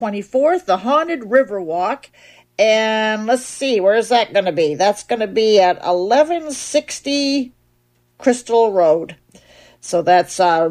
24th, the Haunted River Walk. And let's see, where is that going to be? That's going to be at 1160 Crystal Road. So that's the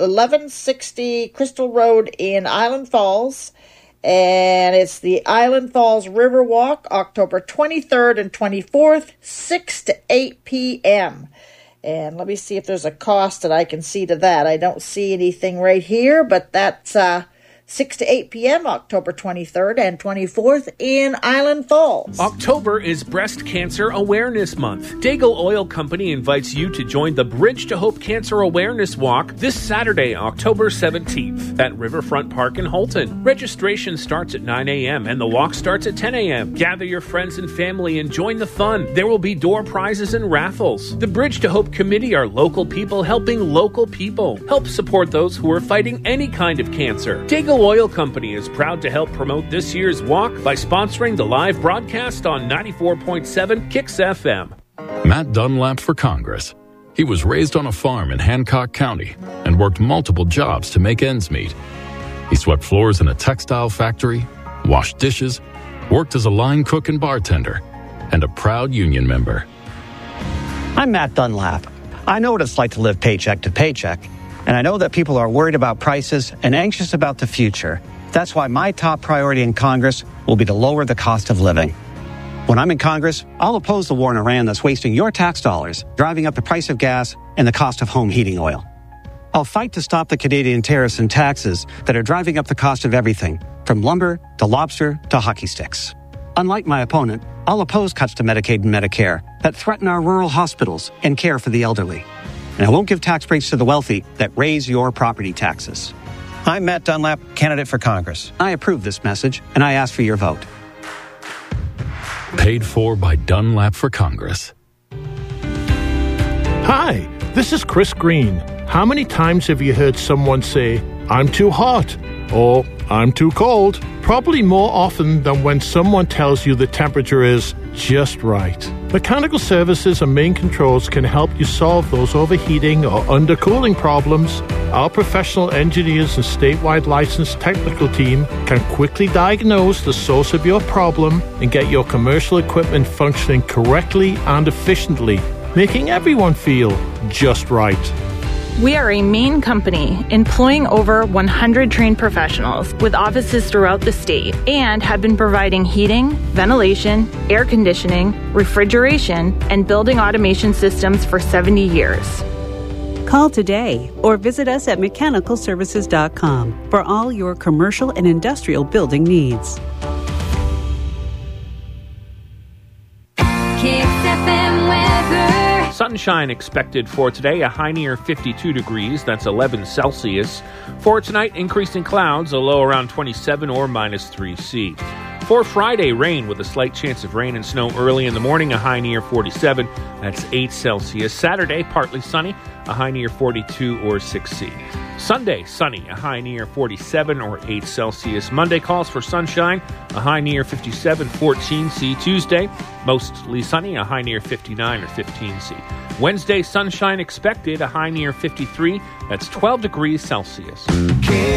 1160 Crystal Road in Island Falls. And it's the Island Falls River Walk, October 23rd and 24th, 6 to 8 p.m. And let me see if there's a cost that I can see to that. I don't see anything right here, but that's 6 to 8 p.m., October 23rd and 24th in Island Falls. October is Breast Cancer Awareness Month. Daigle Oil Company invites you to join the Bridge to Hope Cancer Awareness Walk this Saturday, October 17th at Riverfront Park in Holton. Registration starts at 9 a.m. and the walk starts at 10 a.m. Gather your friends and family and join the fun. There will be door prizes and raffles. The Bridge to Hope Committee are local people helping local people. Help support those who are fighting any kind of cancer. Daigle Oil Company is proud to help promote this year's walk by sponsoring the live broadcast on 94.7 Kicks FM. Matt Dunlap for Congress. He was raised on a farm in Hancock County and worked multiple jobs to make ends meet. He swept floors in a textile factory, washed dishes, worked as a line cook and bartender, and a proud union member. I'm Matt Dunlap. I know what it's like to live paycheck to paycheck. And I know that people are worried about prices and anxious about the future. That's why my top priority in Congress will be to lower the cost of living. When I'm in Congress, I'll oppose the war in Iran that's wasting your tax dollars, driving up the price of gas and the cost of home heating oil. I'll fight to stop the Canadian tariffs and taxes that are driving up the cost of everything, from lumber to lobster to hockey sticks. Unlike my opponent, I'll oppose cuts to Medicaid and Medicare that threaten our rural hospitals and care for the elderly. And I won't give tax breaks to the wealthy that raise your property taxes. I'm Matt Dunlap, candidate for Congress. I approve this message, and I ask for your vote. Paid for by Dunlap for Congress. Hi, this is Chris Green. How many times have you heard someone say, "I'm too hot," or "I'm too cold"? Probably more often than when someone tells you the temperature is just right. Mechanical Services and Main Controls can help you solve those overheating or undercooling problems. Our professional engineers and statewide licensed technical team can quickly diagnose the source of your problem and get your commercial equipment functioning correctly and efficiently, making everyone feel just right. We are a Maine company employing over 100 trained professionals with offices throughout the state and have been providing heating, ventilation, air conditioning, refrigeration, and building automation systems for 70 years. Call today or visit us at mechanicalservices.com for all your commercial and industrial building needs. Sunshine expected for today, a high near 52 degrees, that's 11 Celsius. For tonight, increasing clouds, a low around 27 or minus 3 C. For Friday, rain with a slight chance of rain and snow early in the morning, a high near 47, that's 8 Celsius. Saturday, partly sunny, a high near 42 or 6 C. Sunday, sunny, a high near 47 or 8 Celsius. Monday calls for sunshine, a high near 57, 14 C. Tuesday, mostly sunny, a high near 59 or 15 C. Wednesday, sunshine expected, a high near 53, that's 12 degrees Celsius.